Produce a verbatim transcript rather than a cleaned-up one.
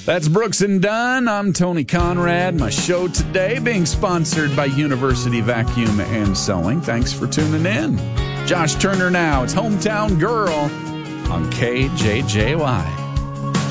That's Brooks and Dunn. I'm Tony Conrad. My show today being sponsored by University Vacuum and Sewing. Thanks for tuning in. Josh Turner now. It's Hometown Girl on K J J Y.